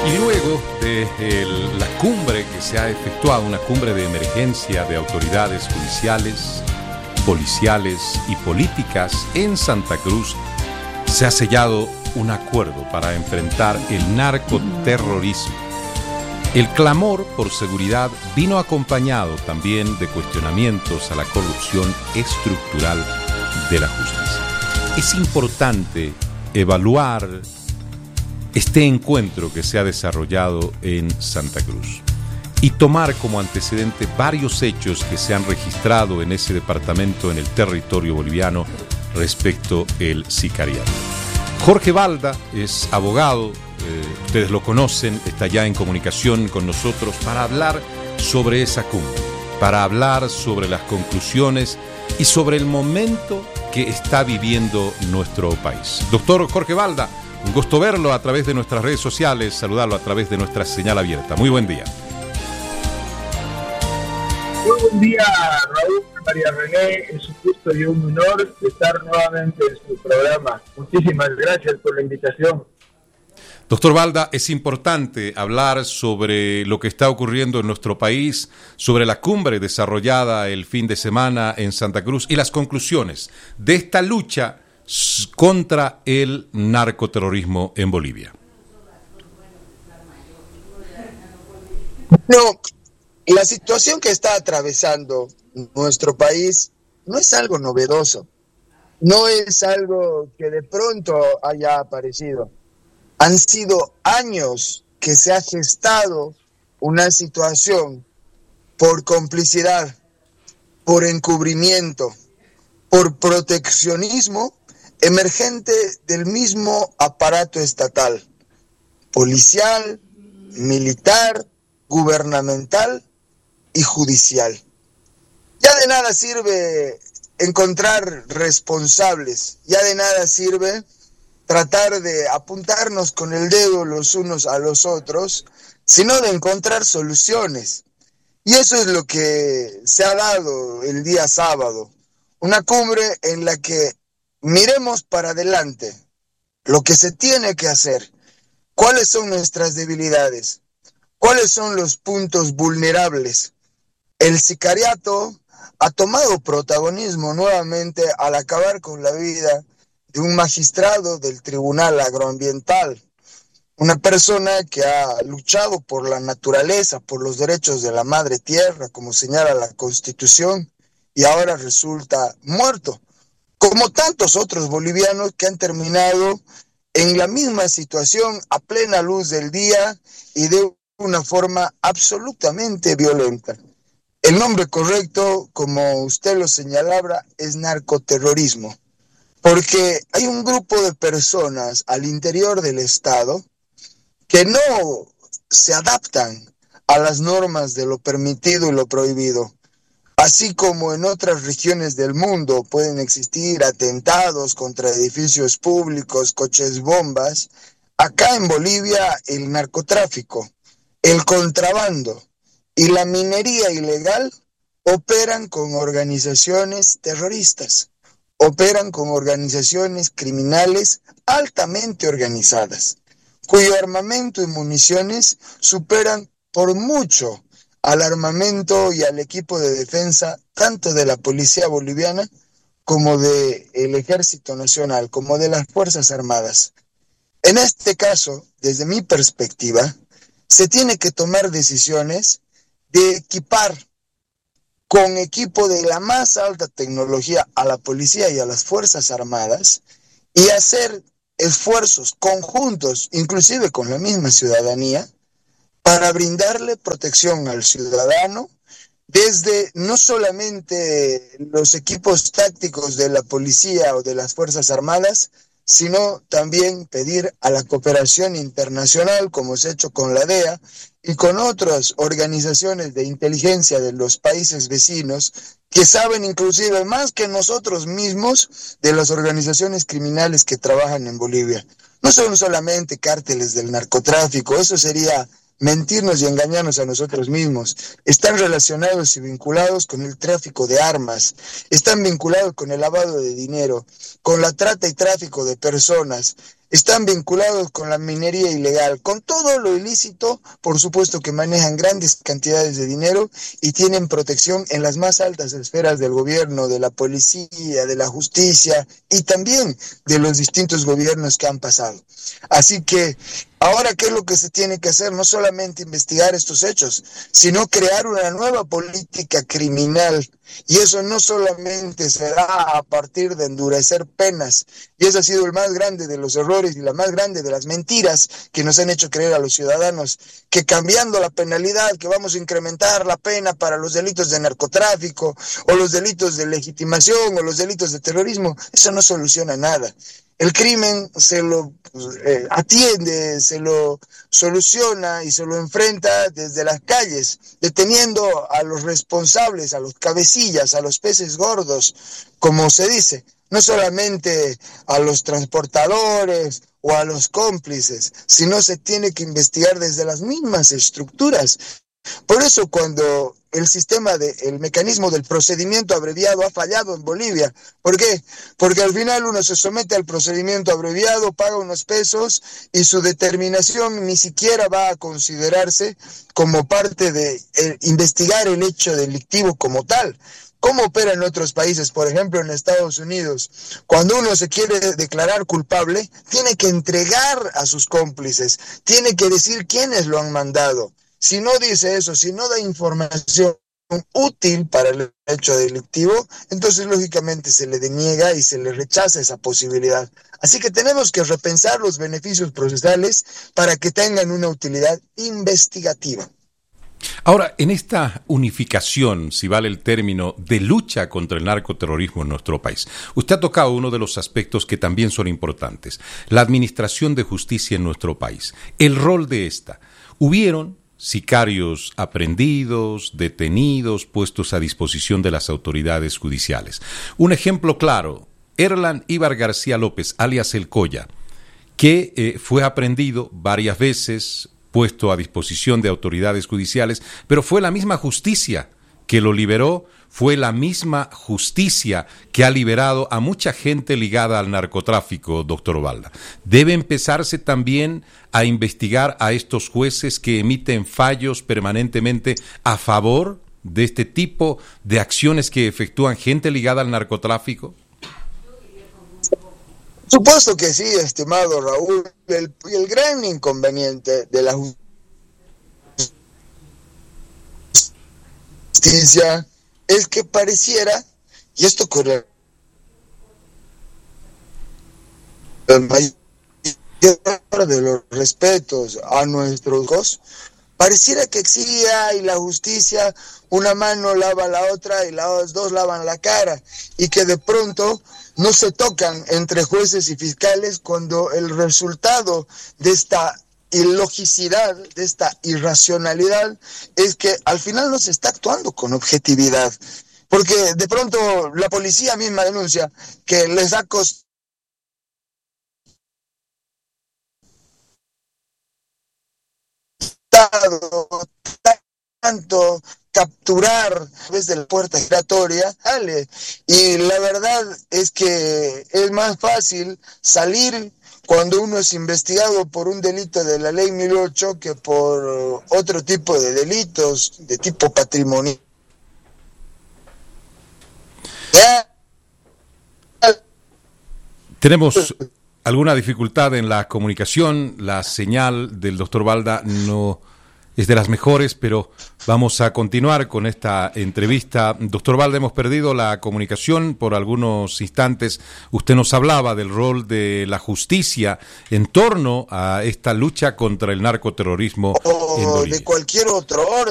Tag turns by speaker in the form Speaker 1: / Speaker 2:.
Speaker 1: Y luego de la cumbre que se ha efectuado, una cumbre de emergencia de autoridades judiciales, policiales y políticas en Santa Cruz, se ha sellado un acuerdo para enfrentar el narcoterrorismo. El clamor por seguridad vino acompañado también de cuestionamientos a la corrupción estructural de la justicia. Es importante evaluar este encuentro que se ha desarrollado en Santa Cruz y tomar como antecedente varios hechos que se han registrado en ese departamento, en el territorio boliviano, respecto al sicariato. Jorge Balda es abogado, ustedes lo conocen, está ya en comunicación con nosotros para hablar sobre esa cumbre, para hablar sobre las conclusiones y sobre el momento que está viviendo nuestro país. Doctor Jorge Balda, un gusto verlo a través de nuestras redes sociales, saludarlo a través de nuestra señal abierta. Muy buen día.
Speaker 2: Muy buen día, Raúl, María René. Es un gusto y un honor estar nuevamente en su programa. Muchísimas gracias por la invitación.
Speaker 1: Doctor Balda, es importante hablar sobre lo que está ocurriendo en nuestro país, sobre la cumbre desarrollada el fin de semana en Santa Cruz y las conclusiones de esta lucha contra el narcoterrorismo en Bolivia.
Speaker 3: No, la situación que está atravesando nuestro país no es algo novedoso, no es algo que de pronto haya aparecido. Han sido años que se ha gestado una situación por complicidad, por encubrimiento, por proteccionismo emergente del mismo aparato estatal, policial, militar, gubernamental y judicial. Ya de nada sirve encontrar responsables, ya de nada sirve tratar de apuntarnos con el dedo los unos a los otros, sino de encontrar soluciones. Y eso es lo que se ha dado el día sábado, una cumbre en la que miremos para adelante lo que se tiene que hacer, cuáles son nuestras debilidades, cuáles son los puntos vulnerables. El sicariato ha tomado protagonismo nuevamente al acabar con la vida de un magistrado del Tribunal Agroambiental, una persona que ha luchado por la naturaleza, por los derechos de la madre tierra, como señala la Constitución, y ahora resulta muerto, como tantos otros bolivianos que han terminado en la misma situación a plena luz del día y de una forma absolutamente violenta. El nombre correcto, como usted lo señalaba, es narcoterrorismo, porque hay un grupo de personas al interior del Estado que no se adaptan a las normas de lo permitido y lo prohibido. Así como en otras regiones del mundo pueden existir atentados contra edificios públicos, coches bombas, acá en Bolivia el narcotráfico, el contrabando y la minería ilegal operan con organizaciones terroristas, operan con organizaciones criminales altamente organizadas, cuyo armamento y municiones superan por mucho al armamento y al equipo de defensa tanto de la policía boliviana como del Ejército Nacional, como de las Fuerzas Armadas. En este caso, desde mi perspectiva, se tiene que tomar decisiones de equipar con equipo de la más alta tecnología a la policía y a las Fuerzas Armadas y hacer esfuerzos conjuntos, inclusive con la misma ciudadanía, para brindarle protección al ciudadano desde no solamente los equipos tácticos de la policía o de las Fuerzas Armadas, sino también pedir a la cooperación internacional, como se ha hecho con la DEA y con otras organizaciones de inteligencia de los países vecinos, que saben inclusive más que nosotros mismos de las organizaciones criminales que trabajan en Bolivia. No son solamente cárteles del narcotráfico, eso sería mentirnos y engañarnos a nosotros mismos. Están relacionados y vinculados con el tráfico de armas, están vinculados con el lavado de dinero, con la trata y tráfico de personas, están vinculados con la minería ilegal, con todo lo ilícito, por supuesto que manejan grandes cantidades de dinero y tienen protección en las más altas esferas del gobierno, de la policía, de la justicia y también de los distintos gobiernos que han pasado. Así que ahora, ¿qué es lo que se tiene que hacer? No solamente investigar estos hechos, sino crear una nueva política criminal. Y eso no solamente será a partir de endurecer penas. Y ese ha sido el más grande de los errores y la más grande de las mentiras que nos han hecho creer a los ciudadanos, que cambiando la penalidad, que vamos a incrementar la pena para los delitos de narcotráfico, o los delitos de legitimación, o los delitos de terrorismo, eso no soluciona nada. El crimen se lo atiende, se lo soluciona y se lo enfrenta desde las calles, deteniendo a los responsables, a los cabecillas, a los peces gordos, como se dice, no solamente a los transportadores o a los cómplices, sino se tiene que investigar desde las mismas estructuras. Por eso cuando el mecanismo del procedimiento abreviado ha fallado en Bolivia. ¿Por qué? Porque al final uno se somete al procedimiento abreviado, paga unos pesos y su determinación ni siquiera va a considerarse como parte de investigar el hecho delictivo como tal. ¿Cómo opera en otros países? Por ejemplo, en Estados Unidos, cuando uno se quiere declarar culpable, tiene que entregar a sus cómplices, tiene que decir quiénes lo han mandado. Si no dice eso, si no da información útil para el hecho delictivo, entonces lógicamente se le deniega y se le rechaza esa posibilidad. Así que tenemos que repensar los beneficios procesales para que tengan una utilidad investigativa.
Speaker 1: Ahora, en esta unificación, si vale el término, de lucha contra el narcoterrorismo en nuestro país, usted ha tocado uno de los aspectos que también son importantes, la administración de justicia en nuestro país, el rol de esta. Hubieron sicarios aprehendidos, detenidos, puestos a disposición de las autoridades judiciales. Un ejemplo claro, Erlan Ibar García López, alias El Coya, que fue aprehendido varias veces, puesto a disposición de autoridades judiciales, pero fue la misma justicia que lo liberó, fue la misma justicia que ha liberado a mucha gente ligada al narcotráfico, doctor Balda. Debe empezarse también a investigar a estos jueces que emiten fallos permanentemente a favor de este tipo de acciones que efectúan gente ligada al narcotráfico.
Speaker 3: Supuesto que sí, estimado Raúl. El gran inconveniente de la justicia es que pareciera, y esto con el mayor de los respetos a nuestros hijos, pareciera que exigía y la justicia, una mano lava la otra y las dos lavan la cara, y que de pronto no se tocan entre jueces y fiscales cuando el resultado de esta ilogicidad, de esta irracionalidad, es que al final no se está actuando con objetividad. Porque de pronto la policía misma denuncia que les ha costado tanto capturar desde la puerta giratoria, y la verdad es que es más fácil salir cuando uno es investigado por un delito de la ley 1008 que por otro tipo de delitos de tipo patrimonial.
Speaker 1: Tenemos alguna dificultad en la comunicación, la señal del doctor Balda no es de las mejores, pero vamos a continuar con esta entrevista. Doctor Balda, hemos perdido la comunicación por algunos instantes. Usted nos hablaba del rol de la justicia en torno a esta lucha contra el narcoterrorismo en Bolivia.
Speaker 3: De cualquier otro orden.